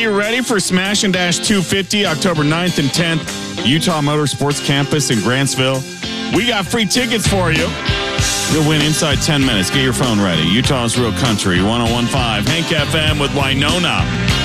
you ready for Smash and Dash 250, October 9th and 10th, Utah Motorsports Campus in Grantsville? We got free tickets for you. You'll win inside 10 minutes. Get your phone ready. Utah's Real Country, 101.5, Hank FM with Winona.